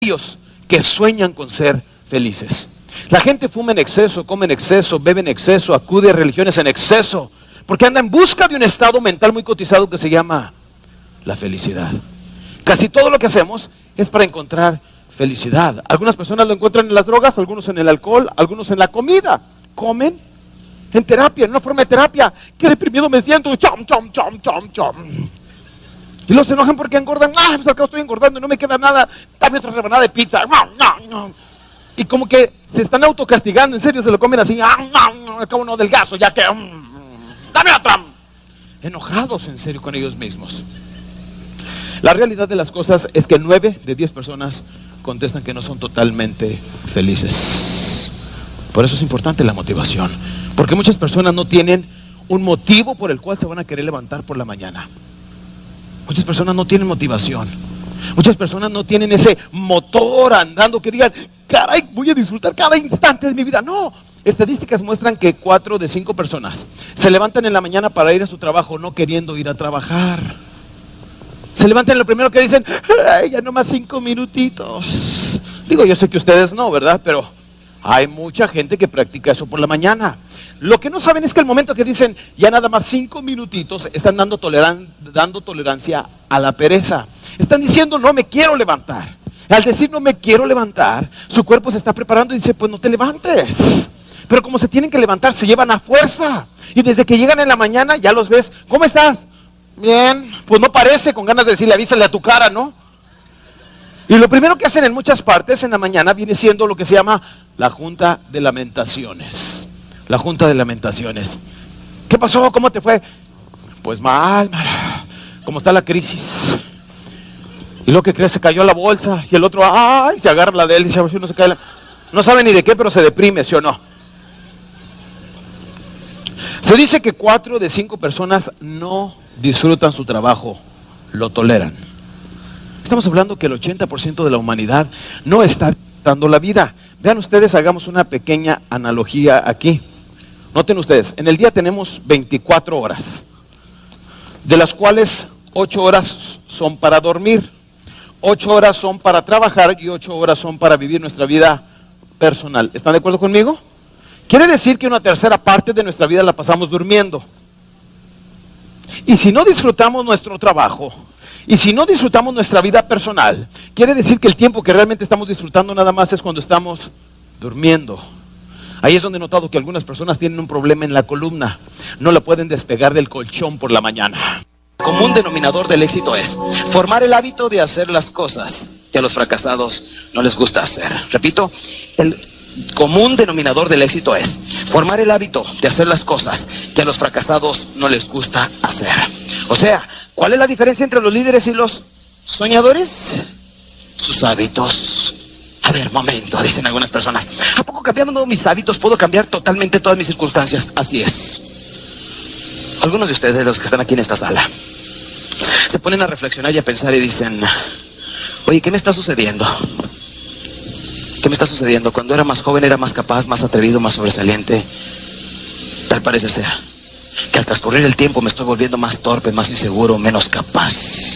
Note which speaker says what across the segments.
Speaker 1: que sueñan con ser felices. La gente fuma en exceso, come en exceso, bebe en exceso, acude a religiones en exceso, porque anda en busca de un estado mental muy cotizado que se llama la felicidad. Casi todo lo que hacemos es para encontrar felicidad. Algunas personas lo encuentran en las drogas, algunos en el alcohol, algunos en la comida. Comen en terapia, en una forma de terapia. Qué deprimido me siento, chom, chom, chom, chom, chom. Y los enojan porque engordan. Pues acá estoy engordando y no me queda nada. Dame otra rebanada de pizza. No. Y como que se están autocastigando, en serio, se lo comen así. Al cabo no adelgazo, ya que... dame otra. Enojados en serio con ellos mismos. La realidad de las cosas es que 9 de 10 personas contestan que no son totalmente felices. Por eso es importante la motivación. Porque muchas personas no tienen un motivo por el cual se van a querer levantar por la mañana. Muchas personas no tienen motivación. Muchas personas no tienen ese motor andando que digan, caray, voy a disfrutar cada instante de mi vida. No, estadísticas muestran que 4 de 5 personas se levantan en la mañana para ir a su trabajo no queriendo ir a trabajar. Se levantan lo primero que dicen, ay, ya nomás 5 minutitos. Digo, yo sé que ustedes no, ¿verdad? Pero hay mucha gente que practica eso por la mañana. Lo que no saben es que el momento que dicen ya nada más 5 minutitos, están dando tolerancia a la pereza. Están diciendo no me quiero levantar. Al decir no me quiero levantar, su cuerpo se está preparando y dice pues no te levantes. Pero como se tienen que levantar, se llevan a fuerza. Y desde que llegan en la mañana ya los ves, ¿cómo estás? Bien, pues no parece, con ganas de decirle avísale a tu cara, ¿no? Y lo primero que hacen en muchas partes en la mañana viene siendo lo que se llama la Junta de Lamentaciones. La Junta de Lamentaciones. ¿Qué pasó? ¿Cómo te fue? Pues mal. ¿Cómo está la crisis? Y lo que crees, se cayó la bolsa. Y el otro, ay, se agarra la de él y dice, a ver si no se cae. No sabe ni de qué, pero se deprime, ¿sí o no? Se dice que 4 de 5 personas no disfrutan su trabajo, lo toleran. Estamos hablando que el 80% de la humanidad no está disfrutando la vida. Vean ustedes, hagamos una pequeña analogía aquí. Noten ustedes, en el día tenemos 24 horas, de las cuales 8 horas son para dormir, 8 horas son para trabajar y 8 horas son para vivir nuestra vida personal. ¿Están de acuerdo conmigo? Quiere decir que una tercera parte de nuestra vida la pasamos durmiendo. Y si no disfrutamos nuestro trabajo, y si no disfrutamos nuestra vida personal, quiere decir que el tiempo que realmente estamos disfrutando nada más es cuando estamos durmiendo. Ahí es donde he notado que algunas personas tienen un problema en la columna. No la pueden despegar del colchón por la mañana. El común denominador del éxito es formar el hábito de hacer las cosas que a los fracasados no les gusta hacer. Repito, el común denominador del éxito es formar el hábito de hacer las cosas que a los fracasados no les gusta hacer. O sea, ¿cuál es la diferencia entre los líderes y los soñadores? Sus hábitos. A ver, momento, dicen algunas personas. ¿A poco cambiando mis hábitos puedo cambiar totalmente todas mis circunstancias? Así es. Algunos de ustedes, los que están aquí en esta sala, se ponen a reflexionar y a pensar y dicen, oye, ¿qué me está sucediendo? ¿Qué me está sucediendo? Cuando era más joven era más capaz, más atrevido, más sobresaliente. Tal parece ser que al transcurrir el tiempo me estoy volviendo más torpe, más inseguro, menos capaz.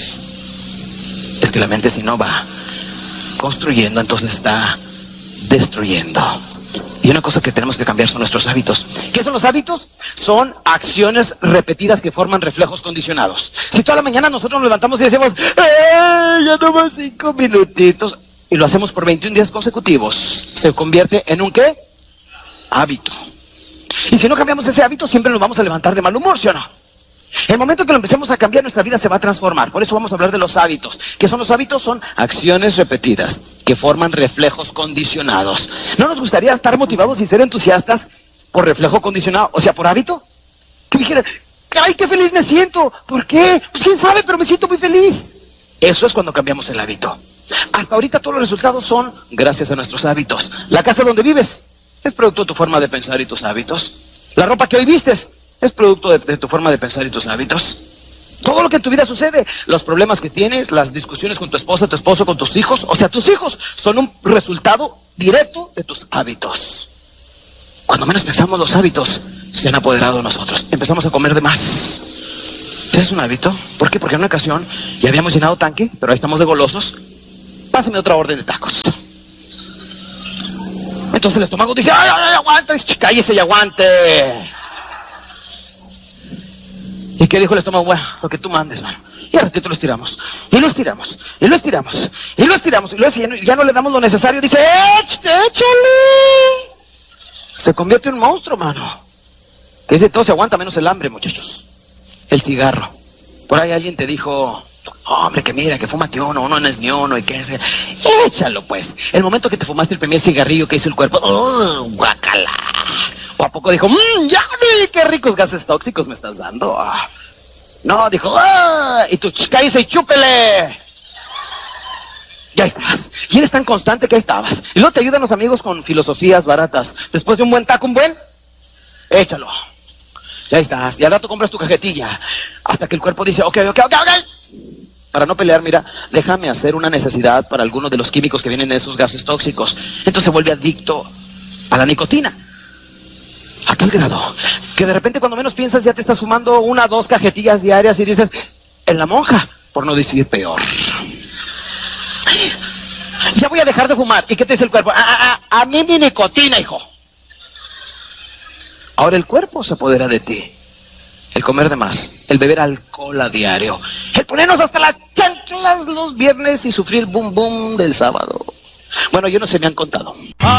Speaker 1: Es que la mente, si no va construyendo, entonces está destruyendo. Y una cosa que tenemos que cambiar son nuestros hábitos. ¿Qué son los hábitos? Son acciones repetidas que forman reflejos condicionados. Si toda la mañana nosotros nos levantamos y decimos, ya nomás 5 minutitos, y lo hacemos por 21 días consecutivos, se convierte en un ¿qué? Hábito. Y si no cambiamos ese hábito, siempre nos vamos a levantar de mal humor, ¿sí o no? El momento que lo empecemos a cambiar, nuestra vida se va a transformar. Por eso vamos a hablar de los hábitos. ¿Qué son los hábitos? Son acciones repetidas que forman reflejos condicionados. ¿No nos gustaría estar motivados y ser entusiastas por reflejo condicionado? O sea, por hábito. Que dijera, ¡ay, qué feliz me siento! ¿Por qué? Pues quién sabe, pero me siento muy feliz. Eso es cuando cambiamos el hábito. Hasta ahorita todos los resultados son gracias a nuestros hábitos. La casa donde vives es producto de tu forma de pensar y tus hábitos. La ropa que hoy vistes es producto de tu forma de pensar y tus hábitos. Todo lo que en tu vida sucede, los problemas que tienes, las discusiones con tu esposa, tu esposo, con tus hijos, o sea, tus hijos son un resultado directo de tus hábitos. Cuando menos pensamos, los hábitos se han apoderado de nosotros. Empezamos a comer de más. Ese es un hábito. ¿Por qué? Porque en una ocasión ya habíamos llenado tanque, pero ahí estamos de golosos.
Speaker 2: pásame otra orden de tacos. Entonces el estómago dice, ¡ay, ay, aguante! ¡Cállese y aguante! ¿Y qué dijo el estómago? Bueno, lo que tú mandes, mano. Y al ratito lo estiramos, y lo estiramos, y lo estiramos, y lo estiramos, y luego si ya no le damos lo necesario, dice, ¡échale! Se convierte en un monstruo, mano. Que dice, todo se aguanta menos el hambre, muchachos. El cigarro. Por ahí alguien te dijo, hombre, que mira, que fúmate uno no es ni uno, y que ese. Échalo, pues. El momento que te fumaste el primer cigarrillo, ¿qué hizo el cuerpo? ¡Oh, guacala! ¿O a poco dijo, ya vi qué ricos gases tóxicos me estás dando? No, dijo, ¡ah! Y tú, cállese y chúpele. Ya estabas. Y eres tan constante que ahí estabas. Y luego te ayudan los amigos con filosofías baratas. Después de un buen taco, échalo. Ya estás. Y al rato compras tu cajetilla. Hasta que el cuerpo dice, ok. Para no pelear, mira, déjame hacer una necesidad para algunos de los químicos que vienen en esos gases tóxicos. Entonces se vuelve adicto a la nicotina. A tal grado que de repente cuando menos piensas ya te estás fumando 1 o 2 cajetillas diarias y dices, en la monja, por no decir peor. Ya voy a dejar de fumar. ¿Y qué te dice el cuerpo? A mí mi nicotina, hijo. Ahora el cuerpo se apodera de ti. El comer de más, el beber alcohol a diario, el ponernos hasta las chanclas los viernes y sufrir boom boom del sábado. Bueno, yo no sé, me han contado.